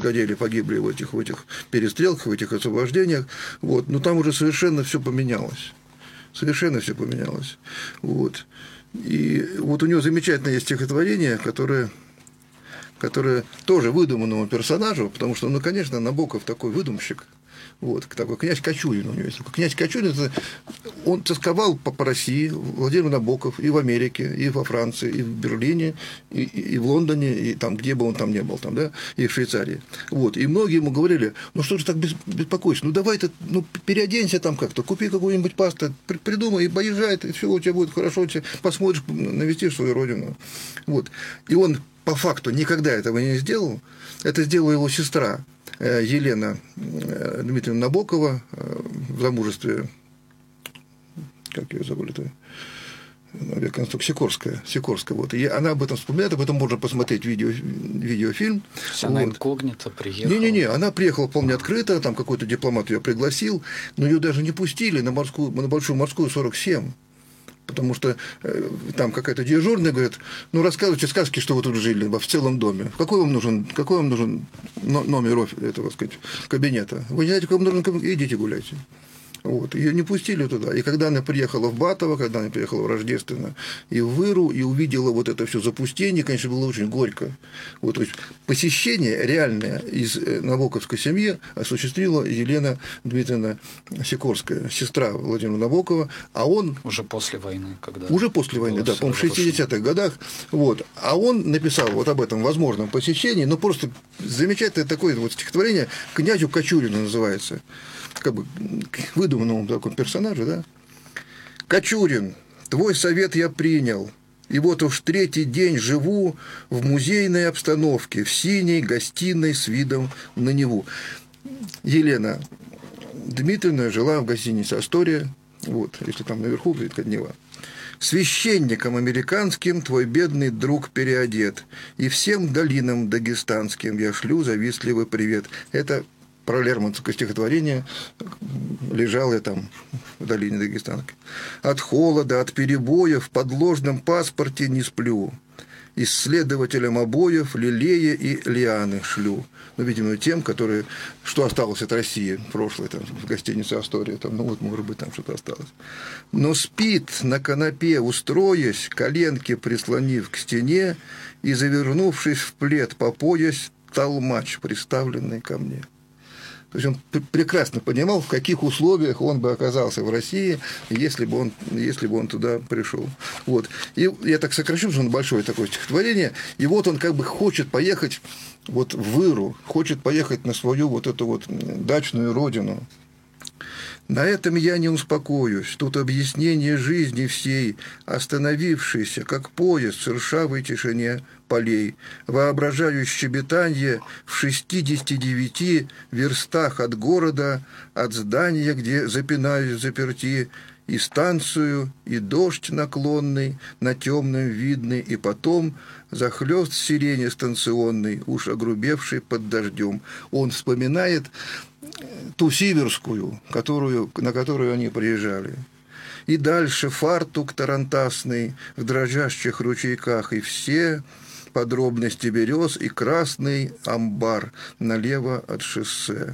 бригадиры погибли в этих перестрелках, в этих освобождениях. Вот. Но там уже совершенно все поменялось. Совершенно все поменялось. Вот. И вот у него замечательное есть стихотворение, которое тоже выдуманному персонажу, потому что, ну, конечно, Набоков такой выдумщик. Вот, такой князь Кочурин у него есть. Князь Кочурин, он тосковал по России, Владимир Набоков, и в Америке, и во Франции, и в Берлине, и в Лондоне, и там, где бы он там ни был, там, да, и в Швейцарии. Вот, и многие ему говорили, ну что же так беспокоишься, ну давай ты, ну, переоденься там как-то, купи какую-нибудь пасту, придумай, и поезжай, и все у тебя будет хорошо, посмотришь, навестишь свою родину. Вот. И он по факту никогда этого не сделал, это сделала его сестра Елена Дмитриевна Набокова в замужестве, как ее забыли-то, Сикорская. Вот. И она об этом вспоминает, об этом можно посмотреть видеофильм. Она инкогнито приехала? Не, она приехала вполне открыто, там какой-то дипломат ее пригласил, но ее даже не пустили на Большую морскую 47. Потому что там какая-то дежурная говорит, ну, рассказывайте сказки, что вы тут жили в целом доме. Какой вам нужен номер этого, сказать, кабинета? Вы не знаете, какой вам нужен кабинет? Идите гуляйте. Вот. Ее не пустили туда. И когда она приехала в Батово, когда она приехала в Рождественно и в Выру, и увидела вот это все запустение, конечно, было очень горько. Вот, то есть посещение реальное из набоковской семьи осуществила Елена Дмитриевна Сикорская, сестра Владимира Набокова, а он... Уже после войны, когда... Уже после войны, да, по-моему, в 60-х годах. Вот. А он написал вот об этом возможном посещении, ну, просто замечательное такое вот стихотворение «Князю Кочурину» называется. Как бы выдуманному такому персонажу, да? Кочурин, твой совет я принял, и вот уж третий день живу в музейной обстановке, в синей гостиной с видом на Неву. Елена Дмитриевна жила в гостинице «Астория», вот, если там наверху видит Нева. Священником американским твой бедный друг переодет, и всем долинам дагестанским я шлю завистливый привет. Это про Лермонтовское стихотворение «Лежал я там в долине Дагестанской». «От холода, от перебоев в подложном паспорте не сплю. Исследователям обоев лилея и лианы шлю». Ну, видимо, тем, которые... Что осталось от России прошлой, там, в гостинице «Астория», там, ну, вот, может быть, там что-то осталось. Но спит на канапе, устроясь, коленки прислонив к стене и, завернувшись в плед по пояс, толмач, приставленный ко мне. То есть он прекрасно понимал, в каких условиях он бы оказался в России, если бы он туда пришел. Вот. И я так сокращу, что он большое такое стихотворение. И вот он как бы хочет поехать вот в Выру, хочет поехать на свою вот эту вот дачную родину. На этом я не успокоюсь. Тут объяснение жизни всей, остановившейся, как поезд в шершавой тишине полей. Воображаю щебетанье в 69 верстах от города, от здания, где запинаюсь заперти, и станцию, и дождь наклонный, на темном видный, и потом захлёст сирени станционный, уж огрубевший под дождем. Он вспоминает ту Сиверскую, на которую они приезжали. И дальше фартук тарантасный в дрожащих ручейках, и все подробности берез, и красный амбар налево от шоссе.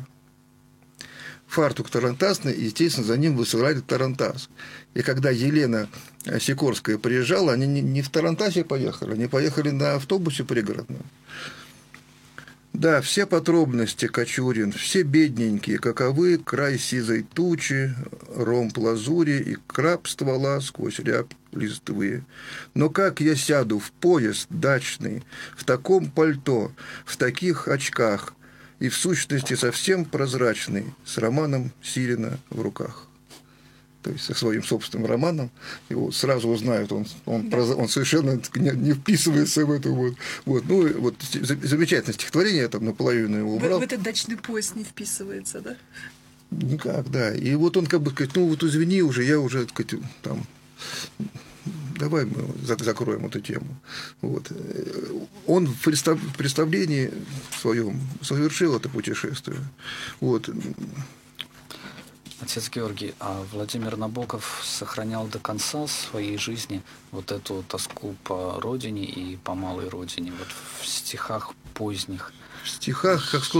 Фартук тарантасный, и, естественно, за ним высылали тарантас. И когда Елена Сикорская приезжала, они не в тарантасе поехали, они поехали на автобусе пригородном. Да, все подробности, Кочурин, все бедненькие, каковы, край сизой тучи, ромб лазури и краб ствола сквозь рябь листвы. Но как я сяду в поезд дачный, в таком пальто, в таких очках, и в сущности совсем прозрачный, с романом Сирина в руках. То есть со своим собственным романом, его сразу узнают, он совершенно не вписывается в эту вот. Ну, вот замечательное стихотворение, я там наполовину его убрал. В этот дачный поезд не вписывается, да? Никак, да. И вот он как бы сказать, ну вот извини уже, я уже, так сказать, там, давай мы закроем эту тему. Вот. Он в представлении своем совершил это путешествие. Вот. Отец Георгий, а Владимир Набоков сохранял до конца своей жизни вот эту тоску по родине и по малой родине, вот в стихах поздних? В стихах, как